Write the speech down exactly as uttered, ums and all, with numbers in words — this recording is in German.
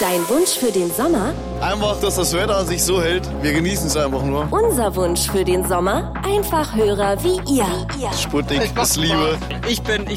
Dein Wunsch für den Sommer? Einfach, dass das Wetter sich so hält. Wir genießen es einfach nur. Unser Wunsch für den Sommer? Einfach Hörer wie ihr. Sputnik ist Liebe. Ich bin... Ich